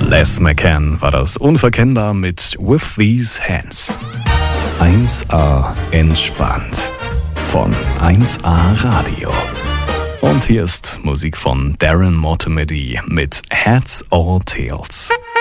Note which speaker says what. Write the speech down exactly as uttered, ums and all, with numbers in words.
Speaker 1: Les McCann war das, unverkennbar mit With These Hands. eins A entspannt von eins A Radio. Und hier ist Musik von Darren Mortimer mit Heads or Tails.